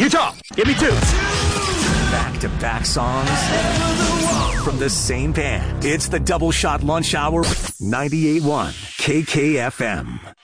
Guitar, give me 2. Back-to-back songs from the same band. It's the Double Shot Lunch Hour, 98.1 KKFM.